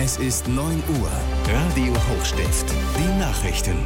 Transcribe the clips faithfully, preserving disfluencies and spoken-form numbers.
Es ist neun Uhr. Radio Hochstift. Die Nachrichten.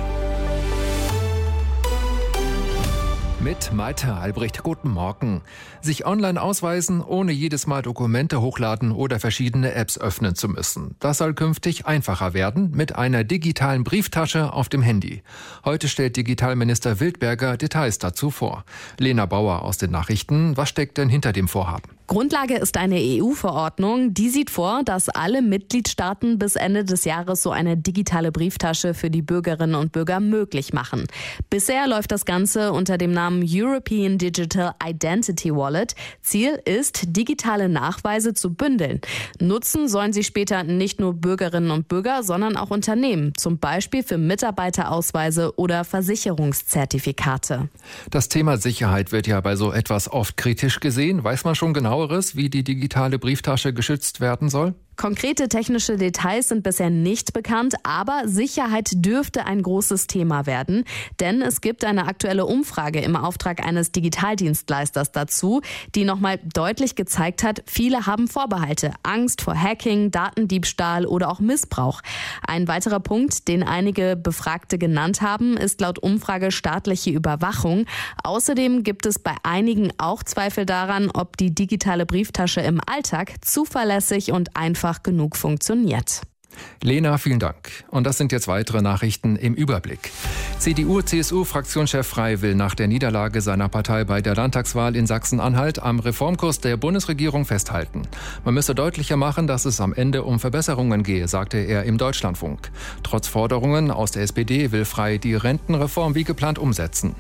Mit Maite Albrecht, guten Morgen. Sich online ausweisen, ohne jedes Mal Dokumente hochladen oder verschiedene Apps öffnen zu müssen. Das soll künftig einfacher werden mit einer digitalen Brieftasche auf dem Handy. Heute stellt Digitalminister Wildberger Details dazu vor. Lena Bauer aus den Nachrichten. Was steckt denn hinter dem Vorhaben? Grundlage ist eine E U-Verordnung, die sieht vor, dass alle Mitgliedstaaten bis Ende des Jahres so eine digitale Brieftasche für die Bürgerinnen und Bürger möglich machen. Bisher läuft das Ganze unter dem Namen European Digital Identity Wallet. Ziel ist, digitale Nachweise zu bündeln. Nutzen sollen sie später nicht nur Bürgerinnen und Bürger, sondern auch Unternehmen, zum Beispiel für Mitarbeiterausweise oder Versicherungszertifikate. Das Thema Sicherheit wird ja bei so etwas oft kritisch gesehen. Weiß man schon genau, wie die digitale Brieftasche geschützt werden soll? Konkrete technische Details sind bisher nicht bekannt, aber Sicherheit dürfte ein großes Thema werden, denn es gibt eine aktuelle Umfrage im Auftrag eines Digitaldienstleisters dazu, die nochmal deutlich gezeigt hat, viele haben Vorbehalte, Angst vor Hacking, Datendiebstahl oder auch Missbrauch. Ein weiterer Punkt, den einige Befragte genannt haben, ist laut Umfrage staatliche Überwachung. Außerdem gibt es bei einigen auch Zweifel daran, ob die digitale Brieftasche im Alltag zuverlässig und einfach genug funktioniert. Lena, vielen Dank. Und das sind jetzt weitere Nachrichten im Überblick. C D U-C S U-Fraktionschef Frey will nach der Niederlage seiner Partei bei der Landtagswahl in Sachsen-Anhalt am Reformkurs der Bundesregierung festhalten. Man müsse deutlicher machen, dass es am Ende um Verbesserungen gehe, sagte er im Deutschlandfunk. Trotz Forderungen aus der S P D will Frey die Rentenreform wie geplant umsetzen.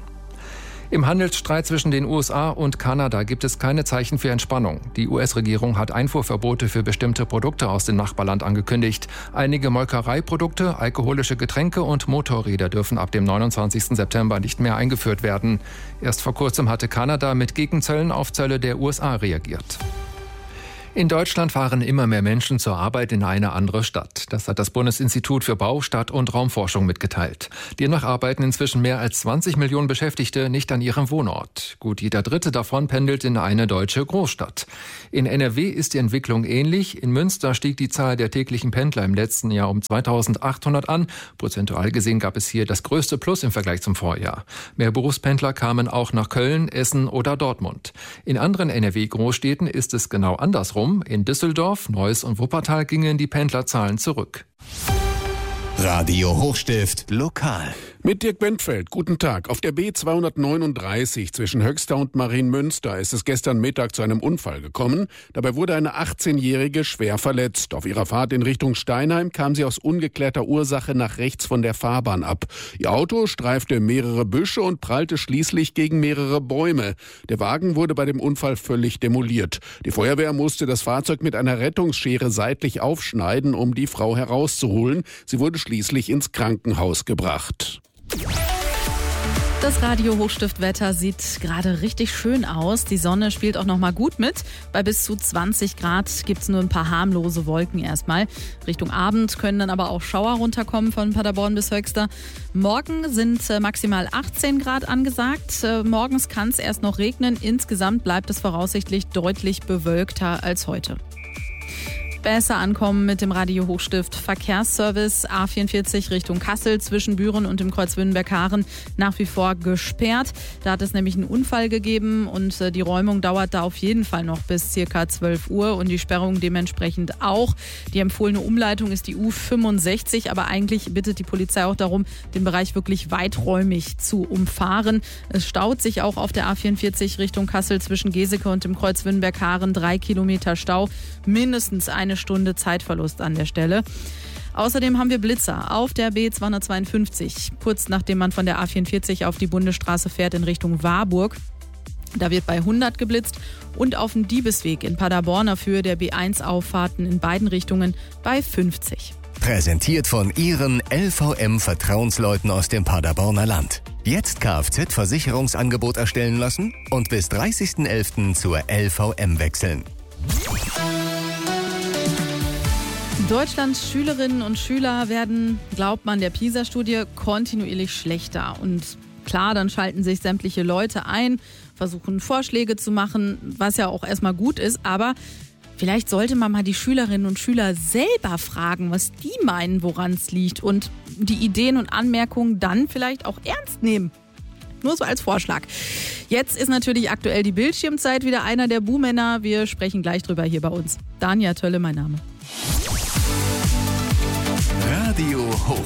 Im Handelsstreit zwischen den U S A und Kanada gibt es keine Zeichen für Entspannung. Die U S-Regierung hat Einfuhrverbote für bestimmte Produkte aus dem Nachbarland angekündigt. Einige Molkereiprodukte, alkoholische Getränke und Motorräder dürfen ab dem neunundzwanzigsten September nicht mehr eingeführt werden. Erst vor kurzem hatte Kanada mit Gegenzöllen auf Zölle der U S A reagiert. In Deutschland fahren immer mehr Menschen zur Arbeit in eine andere Stadt. Das hat das Bundesinstitut für Bau-, Stadt- und Raumforschung mitgeteilt. Demnach arbeiten inzwischen mehr als zwanzig Millionen Beschäftigte nicht an ihrem Wohnort. Gut jeder Dritte davon pendelt in eine deutsche Großstadt. In N R W ist die Entwicklung ähnlich. In Münster stieg die Zahl der täglichen Pendler im letzten Jahr um zweitausendachthundert an. Prozentual gesehen gab es hier das größte Plus im Vergleich zum Vorjahr. Mehr Berufspendler kamen auch nach Köln, Essen oder Dortmund. In anderen N R W-Großstädten ist es genau andersrum. In Düsseldorf, Neuss und Wuppertal gingen die Pendlerzahlen zurück. Radio Hochstift lokal. Mit Dirk Bentfeld, guten Tag. Auf der B zweihundertneununddreißig zwischen Höxter und Marienmünster ist es gestern Mittag zu einem Unfall gekommen. Dabei wurde eine achtzehnjährige schwer verletzt. Auf ihrer Fahrt in Richtung Steinheim kam sie aus ungeklärter Ursache nach rechts von der Fahrbahn ab. Ihr Auto streifte mehrere Büsche und prallte schließlich gegen mehrere Bäume. Der Wagen wurde bei dem Unfall völlig demoliert. Die Feuerwehr musste das Fahrzeug mit einer Rettungsschere seitlich aufschneiden, um die Frau herauszuholen. Sie wurde schließlich ins Krankenhaus gebracht. Das Radio Hochstiftwetter sieht gerade richtig schön aus. Die Sonne spielt auch noch mal gut mit. Bei bis zu zwanzig Grad gibt es nur ein paar harmlose Wolken erstmal. Richtung Abend können dann aber auch Schauer runterkommen von Paderborn bis Höxter. Morgen sind maximal achtzehn Grad angesagt. Morgens kann es erst noch regnen. Insgesamt bleibt es voraussichtlich deutlich bewölkter als heute. Besser ankommen mit dem Radio Hochstift Verkehrsservice A vierundvierzig Richtung Kassel zwischen Büren und dem Kreuz Wünnenberg-Haaren nach wie vor gesperrt. Da hat es nämlich einen Unfall gegeben und die Räumung dauert da auf jeden Fall noch bis circa zwölf Uhr und die Sperrung dementsprechend auch. Die empfohlene Umleitung ist die U fünfundsechzig, aber eigentlich bittet die Polizei auch darum, den Bereich wirklich weiträumig zu umfahren. Es staut sich auch auf der A vierundvierzig Richtung Kassel zwischen Geseke und dem Kreuz Wünnenberg-Haaren drei Kilometer Stau, mindestens ein Eine Stunde Zeitverlust an der Stelle. Außerdem haben wir Blitzer auf der B zweihundertzweiundfünfzig, kurz nachdem man von der A vierundvierzig auf die Bundesstraße fährt in Richtung Warburg. Da wird bei hundert geblitzt und auf dem Diebesweg in Paderborn auf Höhe der B eins Auffahrten in beiden Richtungen bei fünfzig. Präsentiert von Ihren L V M-Vertrauensleuten aus dem Paderborner Land. Jetzt Kfz-Versicherungsangebot erstellen lassen und bis dreißigsten elften zur L V M wechseln. Deutschlands Schülerinnen und Schüler werden, glaubt man der PISA-Studie, kontinuierlich schlechter. Und klar, dann schalten sich sämtliche Leute ein, versuchen Vorschläge zu machen, was ja auch erstmal gut ist. Aber Vielleicht sollte man mal die Schülerinnen und Schüler selber fragen, was die meinen, woran es liegt und die Ideen und Anmerkungen dann vielleicht auch ernst nehmen. Nur so als Vorschlag. Jetzt ist natürlich aktuell die Bildschirmzeit wieder einer der Buhmänner. Wir sprechen gleich drüber hier bei uns. Dania Tölle, mein Name. Radio Hochstift.